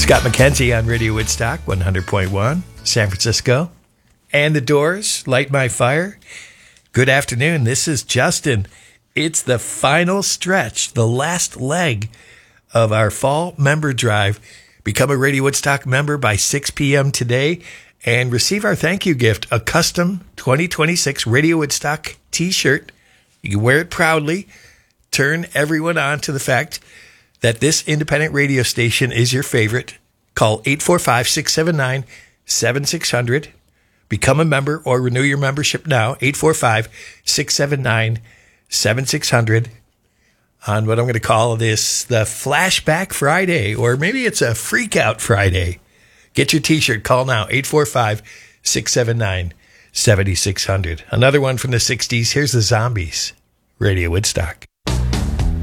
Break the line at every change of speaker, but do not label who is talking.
Scott McKenzie on Radio Woodstock 100.1, San Francisco. And the Doors, Light My Fire. Good afternoon. This is Justin. It's the final stretch, the last leg of our fall member drive. Become a Radio Woodstock member by 6 p.m. today and receive our thank you gift, a custom 2026 Radio Woodstock t-shirt. You can wear it proudly. Turn everyone on to the fact that this independent radio station is your favorite. Call 845-679-7600. Become a member or renew your membership now. 845-679-7600. On what I'm going to call this the Flashback Friday, or maybe it's a Freak Out Friday. Get your t-shirt. Call now. 845-679-7600. Another one from the 60s. Here's the Zombies. Radio Woodstock.